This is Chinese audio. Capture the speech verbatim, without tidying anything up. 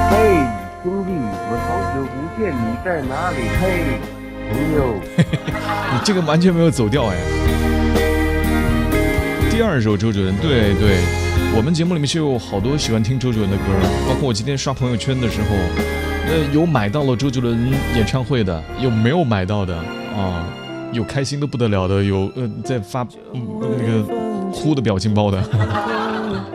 嘿，兄弟，我好久不见，你在哪里？嘿，朋友， 你这个完全没有走调哎。第二首周杰伦，对对，我们节目里面是有好多喜欢听周杰伦的歌，包括我今天刷朋友圈的时候，呃，有买到了周杰伦演唱会的，有没有买到的啊？有开心的不得了的，有呃在发、嗯、那个哭的表情包的。